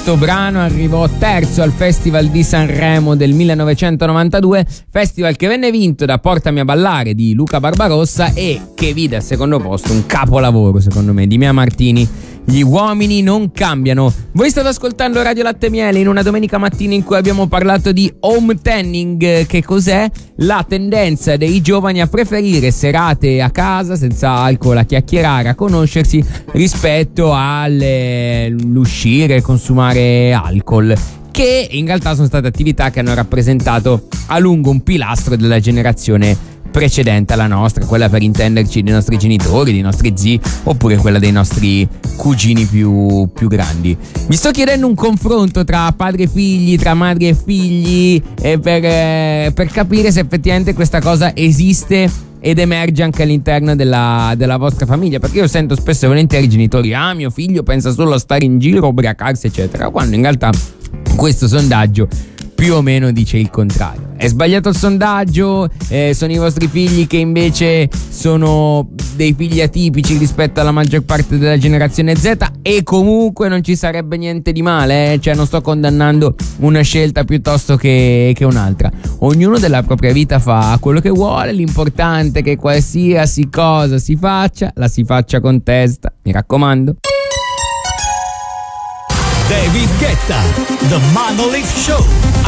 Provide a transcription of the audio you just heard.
Questo brano arrivò terzo al Festival di Sanremo del 1992, festival che venne vinto da Portami a ballare di Luca Barbarossa e che vide al secondo posto un capolavoro, secondo me, di Mia Martini, Gli uomini non cambiano. Voi state ascoltando Radio Latte e Miele in una domenica mattina in cui abbiamo parlato di home tanning. Che cos'è? La tendenza dei giovani a preferire serate a casa senza alcol, a chiacchierare, a conoscersi, rispetto all'uscire, consumare alcol, che in realtà sono state attività che hanno rappresentato a lungo un pilastro della generazione precedente alla nostra, quella, per intenderci, dei nostri genitori, dei nostri zii, oppure quella dei nostri cugini più grandi. Mi sto chiedendo un confronto tra padri e figli, tra madri e figli, per capire se effettivamente questa cosa esiste ed emerge anche all'interno della vostra famiglia, perché io sento spesso e volentieri i genitori: ah, mio figlio pensa solo a stare in giro, ubriacarsi eccetera, quando in realtà questo sondaggio più o meno dice il contrario. È sbagliato il sondaggio? Sono i vostri figli che invece sono dei figli atipici rispetto alla maggior parte della generazione Z? E comunque non ci sarebbe niente di male, cioè non sto condannando una scelta piuttosto che un'altra. Ognuno della propria vita fa quello che vuole, l'importante è che qualsiasi cosa si faccia, la si faccia con testa, mi raccomando. David Guetta, The Monolith Show.